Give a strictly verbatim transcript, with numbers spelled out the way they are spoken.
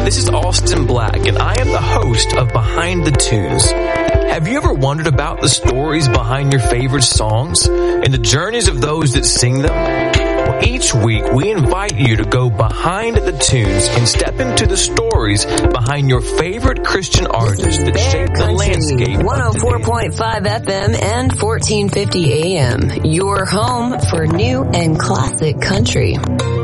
This is Austin Black, and I am the host of Behind the Tunes. Have you ever wondered about the stories behind your favorite songs and the journeys of those that sing them? Well, each week we invite you to go behind the tunes and step into the stories behind your favorite Christian artists that shape the landscape. one oh four point five F M and fourteen fifty A M. Your home for new and classic country.